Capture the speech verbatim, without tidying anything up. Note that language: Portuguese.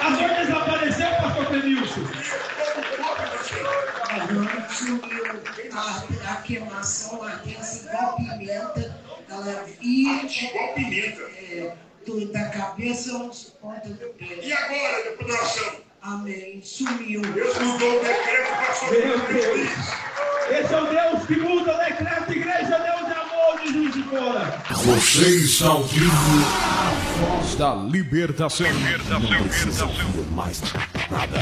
Aonde desapareceu, pastor Clenilson? Agora sumiu a, a queimação, a ardência igual pimenta. Ela ia Igual pimenta. é, do, da cabeça aos pontas do pé. E agora, depois da oração? Amém. Sumiu. Deus mudou o decreto para sua Meu Deus. Esse é o Deus que muda o decreto, igreja, Deus de amor, de Juiz de Fora. Você está ouvindo a voz da libertação. Libertação, libertação. Mais nada.